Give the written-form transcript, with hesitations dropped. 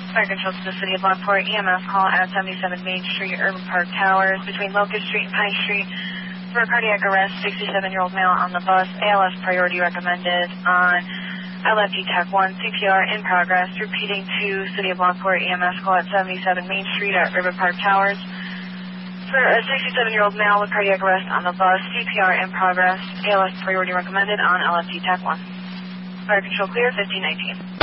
Fire control to the City of Lockport. EMS call at 77 Main Street, Urban Park Towers, between Locust Street and Pine Street. For a cardiac arrest, 67-year-old male on the bus. ALS priority recommended on LFD Tech 1. CPR in progress. Repeating to City of Lockport. EMS call at 77 Main Street at Urban Park Towers. For a 67-year-old male with cardiac arrest on the bus. CPR in progress. ALS priority recommended on LFD Tech 1. Fire control clear, 1519.